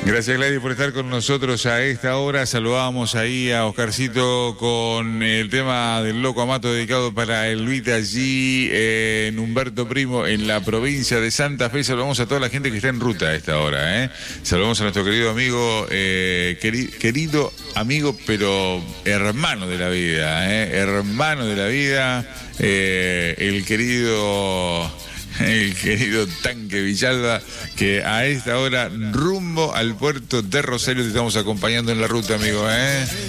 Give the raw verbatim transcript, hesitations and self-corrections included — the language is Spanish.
Gracias, Gladys, por estar con nosotros a esta hora. Saludamos ahí a Oscarcito con el tema del Loco Amato dedicado para el Luita allí en Humberto Primo, en la provincia de Santa Fe. Saludamos a toda la gente que está en ruta a esta hora, ¿eh? Saludamos a nuestro querido amigo, eh, queri querido amigo, pero hermano de la vida, ¿eh? Hermano de la vida, eh, el querido... El querido Tanque Villalba, que a esta hora rumbo al puerto de Rosario te estamos acompañando en la ruta, amigo, ¿eh?